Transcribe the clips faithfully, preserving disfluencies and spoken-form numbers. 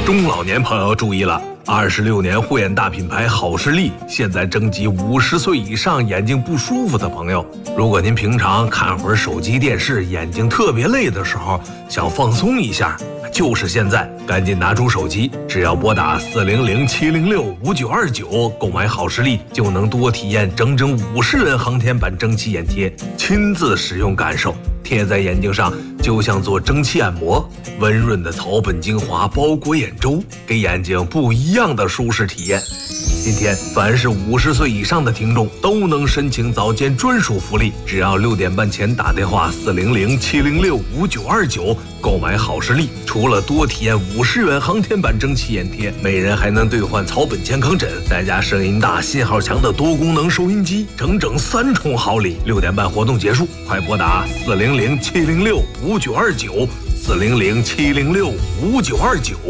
中老年朋友注意了，二十六年护眼大品牌好视力现在征集五十岁以上眼睛不舒服的朋友。如果您平常看会儿手机电视，眼睛特别累的时候，想放松一下，就是现在，赶紧拿出手机，只要拨打四零零七零六五九二九购买好视力，就能多体验整整五十元航天版蒸汽眼贴，亲自使用感受，贴在眼睛上就像做蒸汽按摩，温润的草本精华包裹眼周，给眼睛不一样的舒适体验。今天凡是五十岁以上的听众都能申请早间专属福利，只要六点半前打电话四零零七零六五九二九购买好视力，除了多体验五十元航天版蒸汽眼贴，每人还能兑换草本健康枕，再加声音大、信号强的多功能收音机，整整三重好礼。六点半活动结束，快拨打四零零七零六五九二九四零零七零六五九二九。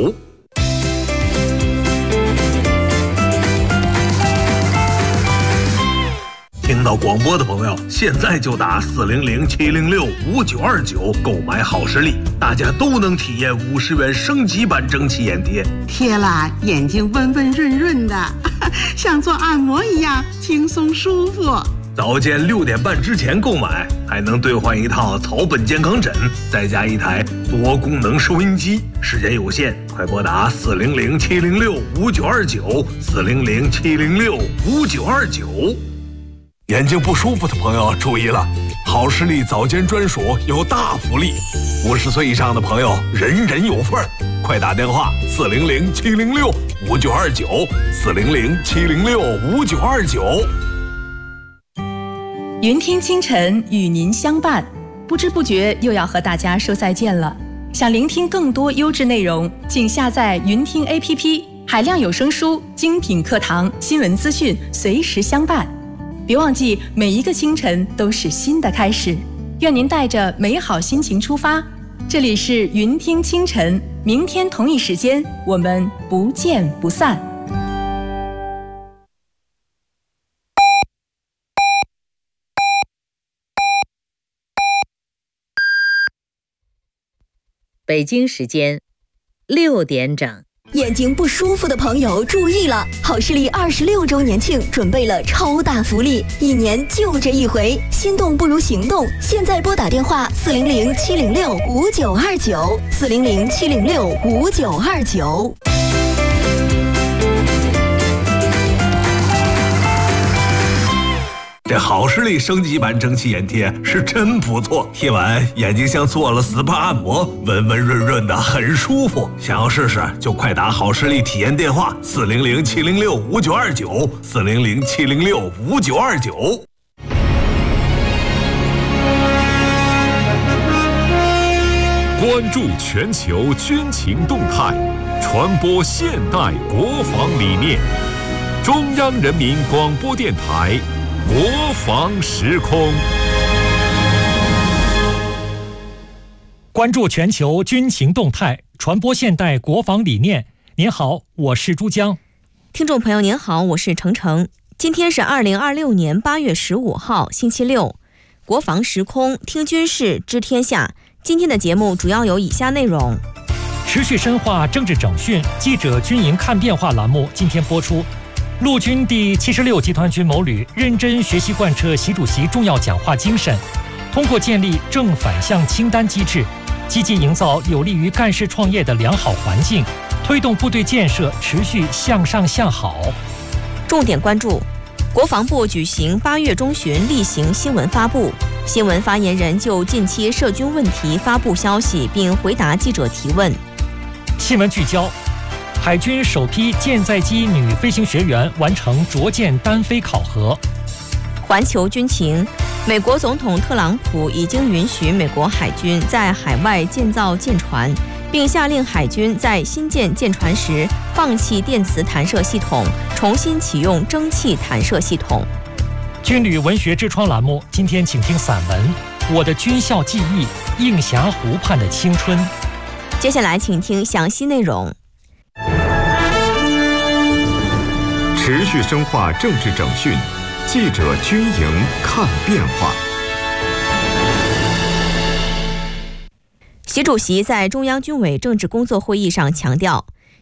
听到广播的朋友，现在就打四零零七零六五九二九购买好视力，大家都能体验五十元升级版蒸汽眼贴， 贴了眼睛温温润润的，像做按摩一样轻松舒服。 早间六点半之前购买，还能兑换一套草本健康枕，再加一台多功能收音机。时间有限，快拨打四零零七零六五九二九四零零七零六五九二九。眼睛不舒服的朋友注意了，好视力早间专属有大福利，五十岁以上的朋友人人有份儿，快打电话四零零七零六五九二九四零零七零六五九二九。 云听清晨与您相伴，不知不觉又要和大家说再见了。想聆听更多优质内容，请下载云听 A P P， 海量有声书、精品课堂、新闻资讯，随时相伴。别忘记，每一个清晨都是新的开始。愿您带着美好心情出发。这里是云听清晨，明天同一时间，我们不见不散。 北京时间六点整。 眼睛不舒服的朋友注意了，好视力二十六周年庆准备了超大福利，一年就这一回，心动不如行动，现在拨打电话四零零七零六五九二九四零零七零六五九二九。 这好视力升级版蒸汽眼贴是真不错，贴完眼睛像做了 S P A 按摩，温温润润的，很舒服。想要试试就快打好视力体验电话四零零七零六五九二九四零零七零六五九二九。 关注全球军情动态，传播现代国防理念。中央人民广播电台国防时空， 关注全球军情动态，传播现代国防理念。您好，我是珠江。 听众朋友您好，我是程程。今天是二零二六年八月十五号，星期六。国防时空，听军事，知天下。今天的节目主要有以下内容： 持续深化政治整训，记者军营看变化栏目今天播出。陆军第七十六集团军某旅认真学习贯彻习主席重要讲话精神，通过建立正反向清单机制，积极营造有利于干事创业的良好环境，推动部队建设持续向上向好。 重点关注：国防部举行八月中旬例行新闻发布，新闻发言人就近期涉军问题发布消息，并回答记者提问。 新闻聚焦：海军首批舰载机女飞行学员完成着舰单飞考核。 环球军情：美国总统特朗普已经允许美国海军在海外建造舰船，并下令海军在新建舰船时放弃电磁弹射系统，重新启用蒸汽弹射系统。 军旅文学之窗栏目今天请听散文《我的军校记忆：映霞湖畔的青春》。 接下来请听详细内容。 持续深化政治整训，记者军营看变化。 习主席在中央军委政治工作会议上强调，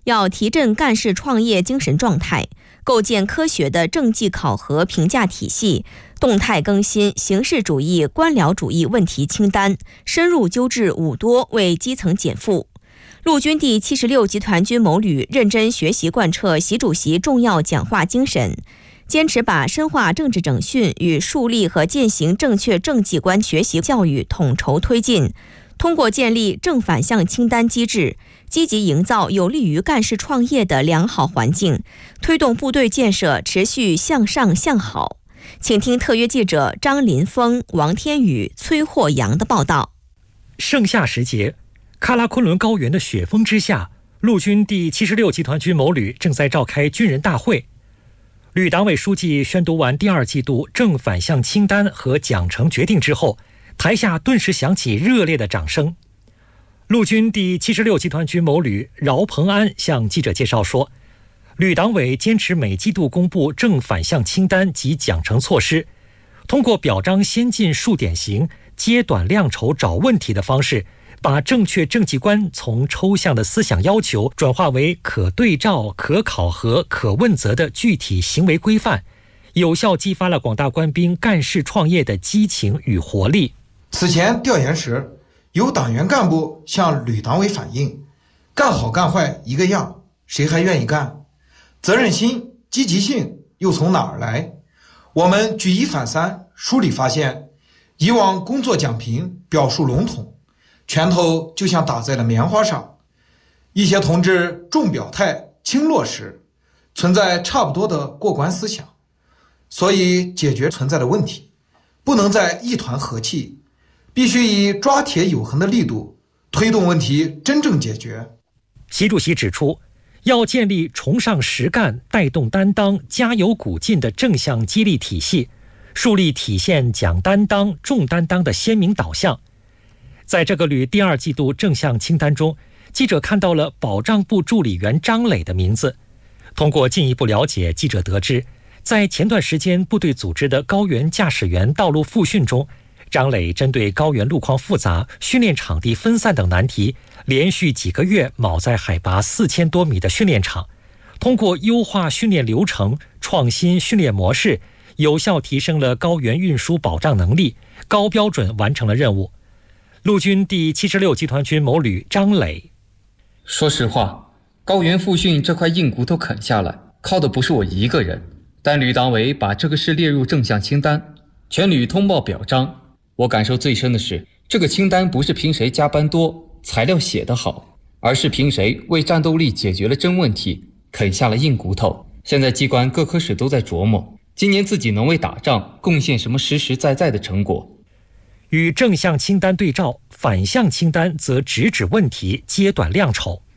要提振干事创业精神状态，构建科学的政绩考核评价体系，动态更新形式主义、官僚主义问题清单，深入纠治五多，为基层减负。陆军第七十六集团军某旅认真学习贯彻习主席重要讲话精神，坚持把深化政治整训与树立和践行正确政绩观学习教育统筹推进，通过建立正反向清单机制，积极营造有利于干事创业的良好环境，推动部队建设持续向上向好。请听特约记者张林峰、王天宇、崔霍阳的报道。 盛夏时节，喀拉昆仑高原的雪峰之下，陆军第七十六集团军某旅正在召开军人大会。旅党委书记宣读完第二季度正反向清单和奖惩决定之后，台下顿时响起热烈的掌声。陆军第七十六集团军某旅饶鹏安向记者介绍说，旅党委坚持每季度公布正反向清单及奖惩措施，通过表彰先进数典型、揭短量筹找问题的方式，把正确政绩观从抽象的思想要求转化为可对照、可考核、可问责的具体行为规范，有效激发了广大官兵干事创业的激情与活力。 此前调研时，有党员干部向旅党委反映，干好干坏一个样，谁还愿意干？责任心、积极性又从哪儿来？我们举一反三，梳理发现，以往工作讲评表述笼统，拳头就像打在了棉花上，一些同志重表态轻落实，存在差不多的过关思想，所以解决存在的问题不能再一团和气，必须以抓铁有痕的力度推动问题真正解决。 习主席指出，要建立崇尚实干、带动担当、加油鼓劲的正向激励体系，树立体现讲担当、重担当的鲜明导向。在这个旅第二季度正向清单中，记者看到了保障部助理员张磊的名字。通过进一步了解，记者得知，在前段时间部队组织的高原驾驶员道路复训中，张磊针对高原路况复杂、训练场地分散等难题，连续几个月铆在海拔四千多米的训练场，通过优化训练流程、创新训练模式，有效提升了高原运输保障能力，高标准完成了任务。陆军第七十六集团军某旅张磊说实话，高原复训这块硬骨头啃下来，靠的不是我一个人，但旅党委把这个事列入正向清单，全旅通报表彰。我感受最深的是，这个清单不是凭谁加班多、材料写得好，而是凭谁为战斗力解决了真问题，啃下了硬骨头。现在机关各科室都在琢磨，今年自己能为打仗贡献什么实实在在的成果。 与正向清单对照，反向清单则直指问题，揭短量筹。